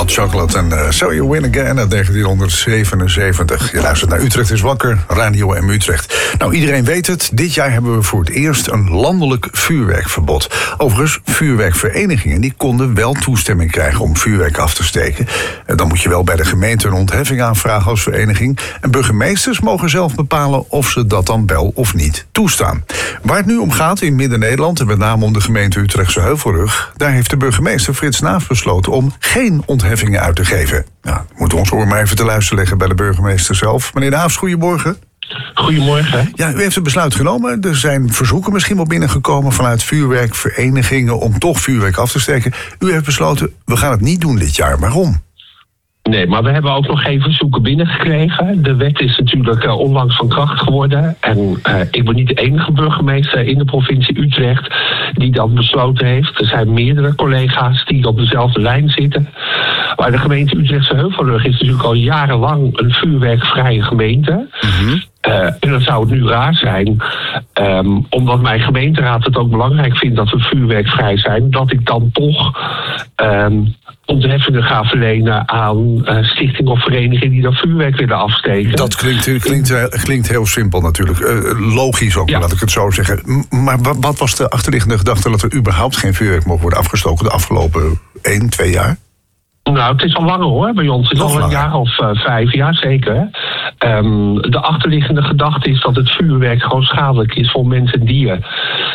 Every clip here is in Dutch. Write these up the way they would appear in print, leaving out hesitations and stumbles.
Hot Chocolate en So You Win Again uit 1977. Je luistert naar Utrecht is wakker, Radio M Utrecht. Nou, iedereen weet het. Dit jaar hebben we voor het eerst een landelijk vuurwerkverbod. Overigens, vuurwerkverenigingen die konden wel toestemming krijgen om vuurwerk af te steken. Dan moet je wel bij de gemeente een ontheffing aanvragen als vereniging. En burgemeesters mogen zelf bepalen of ze dat dan wel of niet toestaan. Waar het nu om gaat in Midden-Nederland en met name om de gemeente Utrechtse Heuvelrug, daar heeft de burgemeester Frits Naaf besloten om geen ontheffingen uit te geven. Nou, we moeten ons oor maar even te luisteren leggen bij de burgemeester zelf. Meneer Naaf, goedemorgen. Goedemorgen. Ja, u heeft het besluit genomen. Er zijn verzoeken misschien wel binnengekomen vanuit vuurwerkverenigingen om toch vuurwerk af te steken. U heeft besloten, we gaan het niet doen dit jaar. Waarom? Nee, maar we hebben ook nog geen verzoeken binnengekregen. De wet is natuurlijk onlangs van kracht geworden. En ik ben niet de enige burgemeester in de provincie Utrecht die dat besloten heeft. Er zijn meerdere collega's die op dezelfde lijn zitten. Maar de gemeente Utrechtse Heuvelrug is natuurlijk al jarenlang een vuurwerkvrije gemeente. Mm-hmm. En dan zou het nu raar zijn, omdat mijn gemeenteraad het ook belangrijk vindt dat we vuurwerkvrij zijn, dat ik dan toch ontheffingen ga verlenen aan stichtingen of verenigingen die dan vuurwerk willen afsteken. Dat klinkt heel simpel natuurlijk. Logisch ook, ja. Laat ik het zo zeggen. Maar wat was de achterliggende gedachte dat er überhaupt geen vuurwerk mocht worden afgestoken de afgelopen 1-2 jaar? Nou, het is al langer hoor, bij ons. Het is al een jaar of 5 jaar zeker. De achterliggende gedachte is dat het vuurwerk gewoon schadelijk is voor mens en dier.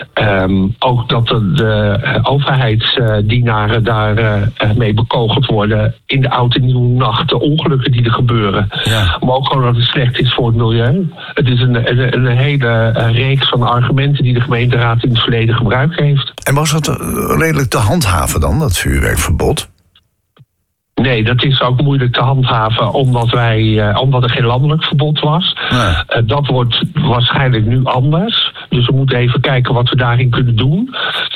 Ook dat de overheidsdienaren daar mee bekogeld worden in de oud en nieuwe nacht. De ongelukken die er gebeuren. Ja. Maar ook gewoon dat het slecht is voor het milieu. Het is een hele reeks van argumenten die de gemeenteraad in het verleden gebruikt heeft. En was dat redelijk te handhaven dan, dat vuurwerkverbod? Nee, dat is ook moeilijk te handhaven omdat er geen landelijk verbod was. Ja. Dat wordt waarschijnlijk nu anders. Dus we moeten even kijken wat we daarin kunnen doen.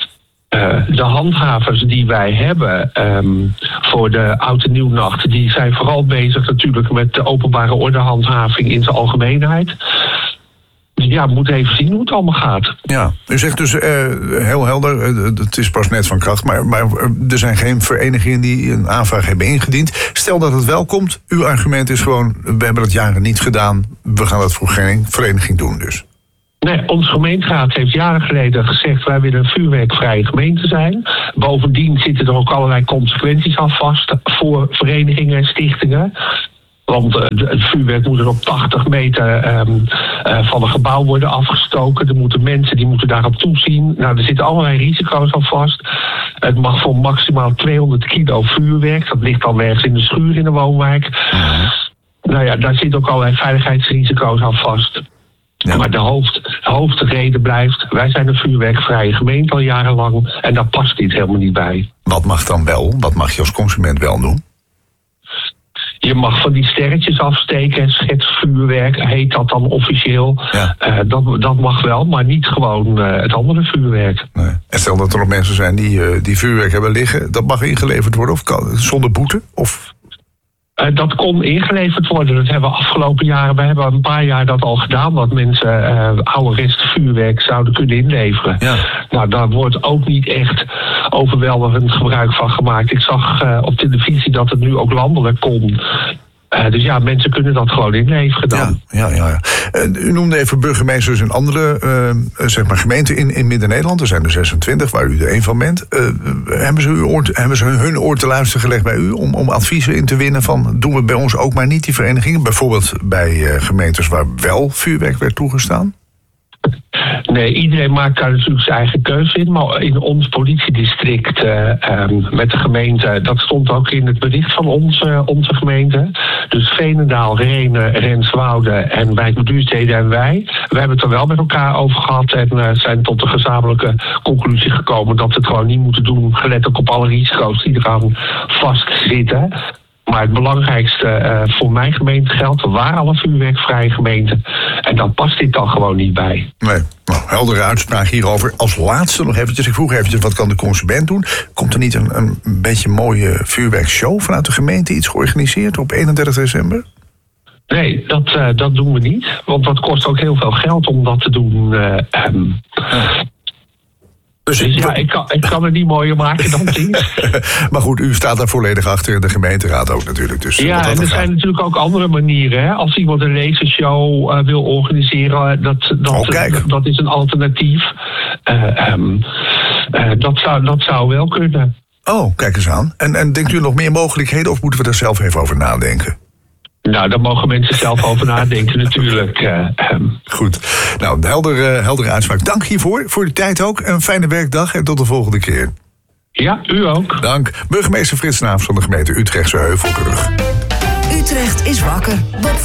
De handhavers die wij hebben voor de oud en nieuwnacht, die zijn vooral bezig natuurlijk met de openbare ordehandhaving in zijn algemeenheid. Ja, we moeten even zien hoe het allemaal gaat. Ja, u zegt dus heel helder, het is pas net van kracht, maar er zijn geen verenigingen die een aanvraag hebben ingediend. Stel dat het wel komt, uw argument is gewoon, we hebben dat jaren niet gedaan, we gaan dat voor geen vereniging doen dus. Nee, onze gemeenteraad heeft jaren geleden gezegd, wij willen een vuurwerkvrije gemeente zijn. Bovendien zitten er ook allerlei consequenties aan vast voor verenigingen en stichtingen. Want het vuurwerk moet er op 80 meter van een gebouw worden afgestoken. Er moeten mensen die moeten daarop toezien. Nou, er zitten allerlei risico's aan vast. Het mag voor maximaal 200 kilo vuurwerk. Dat ligt dan ergens in de schuur in de woonwijk. Nou ja, daar zitten ook allerlei veiligheidsrisico's aan vast. Ja. Maar de hoofdreden blijft, wij zijn een vuurwerkvrije gemeente al jarenlang. En daar past dit helemaal niet bij. Wat mag dan wel? Wat mag je als consument wel doen? Je mag van die sterretjes afsteken, schetsvuurwerk, heet dat dan officieel. Ja. Dat mag wel, maar niet gewoon het andere vuurwerk. Nee. En stel dat er nog mensen zijn die vuurwerk hebben liggen, dat mag ingeleverd worden of zonder boete? Of? Dat kon ingeleverd worden. Dat hebben we afgelopen jaren. We hebben een paar jaar dat al gedaan. Dat mensen oude resten vuurwerk zouden kunnen inleveren. Ja. Nou, daar wordt ook niet echt overweldigend gebruik van gemaakt. Ik zag op televisie dat het nu ook landelijk kon. Dus ja, mensen kunnen dat gewoon inleveren dan. Ja. U noemde even burgemeesters in andere gemeenten in Midden-Nederland. Er zijn er 26, waar u er één van bent. Hebben ze hun oor te luisteren gelegd bij u om adviezen in te winnen van doen we bij ons ook maar niet die verenigingen? Bijvoorbeeld bij gemeentes waar wel vuurwerk werd toegestaan? Nee, iedereen maakt daar natuurlijk zijn eigen keuze in. Maar in ons politiedistrict met de gemeente, dat stond ook in het bericht van onze gemeente. Dus Veenendaal, Rhenen, Renswoude en Wijk Duurstede en wij. We hebben het er wel met elkaar over gehad en zijn tot de gezamenlijke conclusie gekomen dat we het gewoon niet moeten doen, gelet ook op alle risico's die eraan vastzitten. Maar het belangrijkste voor mijn gemeente geldt, we waren al een vuurwerkvrije gemeente. En dan past dit dan gewoon niet bij. Nee, nou, heldere uitspraak hierover. Als laatste nog eventjes, ik vroeg eventjes, wat kan de consument doen? Komt er niet een beetje mooie vuurwerkshow vanuit de gemeente, iets georganiseerd op 31 december? Nee, dat doen we niet. Want dat kost ook heel veel geld om dat te doen. Dus ja, ik kan het niet mooier maken dan het is. Maar goed, u staat daar volledig achter, de gemeenteraad ook natuurlijk. Dus ja, en er zijn natuurlijk ook andere manieren. Hè? Als iemand een lasershow wil organiseren, dat is een alternatief. Dat zou wel kunnen. Oh, kijk eens aan. En denkt u nog meer mogelijkheden of moeten we daar zelf even over nadenken? Nou, daar mogen mensen zelf over nadenken natuurlijk. Goed. Nou, heldere uitspraak. Dank hiervoor, voor de tijd ook. Een fijne werkdag en tot de volgende keer. Ja, u ook. Dank. Burgemeester Frits Naafs van de gemeente Utrechtse Heuvelrug. Utrecht is wakker.